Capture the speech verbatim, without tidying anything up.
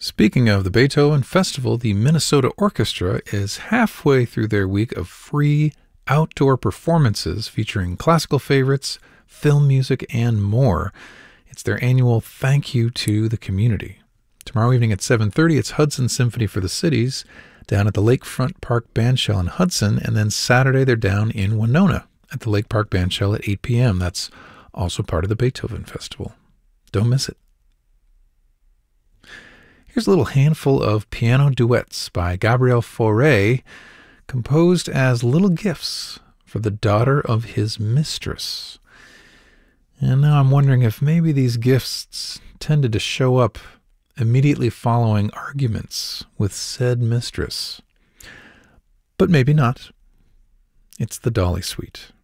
Speaking of the Beethoven Festival, the Minnesota Orchestra is halfway through their week of free outdoor performances featuring classical favorites, film music, and more. It's their annual thank you to the community. Tomorrow evening at seven thirty, it's Hudson Symphony for the Cities down at the Lakefront Park Bandshell in Hudson, and then Saturday they're down in Winona at the Lake Park Bandshell at eight p.m. That's also part of the Beethoven Festival. Don't miss it. Here's a little handful of piano duets by Gabriel Fauré, composed as little gifts for the daughter of his mistress. And now I'm wondering if maybe these gifts tended to show up immediately following arguments with said mistress. But maybe not. It's the Dolly Suite.